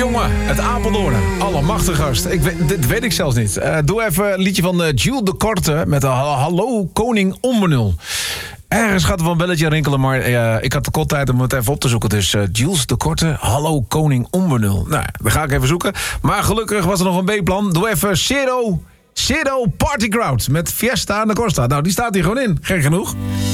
jongen uit Apeldoorn. Allemachtig gast. Dit weet ik zelfs niet. Doe even een liedje van Jules de Korte met Hallo Koning Onbenul. Ergens gaat er wel een belletje rinkelen, maar ik had de kort om het even op te zoeken. Dus Jules de Korte, Hallo Koning Onbenul. Nou, dan ga ik even zoeken. Maar gelukkig was er nog een B-plan. Doe even Cero Party Crowd met Fiesta en de Costa. Nou, die staat hier gewoon in. Gek genoeg.